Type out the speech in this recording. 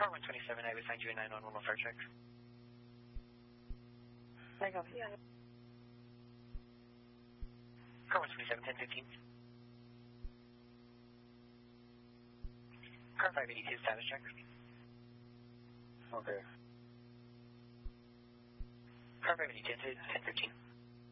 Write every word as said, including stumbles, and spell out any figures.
Car one twenty-seven, I would find you a nine one one fire check. I copy. Yeah. Car one twenty-seven, ten fifteen. Car five eighty-two, status check. Okay. Car five eighty-two, ten fifteen.